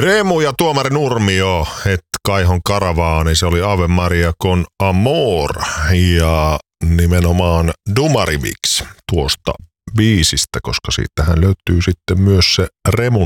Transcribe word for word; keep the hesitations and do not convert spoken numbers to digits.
Remu ja Tuomari Nurmio, et Kaihon karavaani, se oli Ave Maria con Amor ja nimenomaan Dumariviksi tuosta biisistä, koska siitähän löytyy sitten myös se Remun